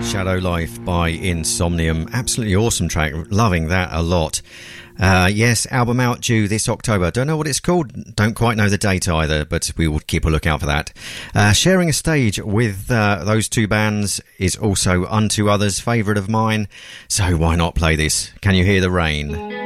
Shadow Life by Insomnium. Absolutely awesome track. Loving that a lot. Yes, album out due this October. Don't know what it's called. Don't quite know the date either, but we will keep a lookout for that. Sharing a stage with those two bands is also Unto Others' favourite of mine. So why not play this? Can you hear the rain?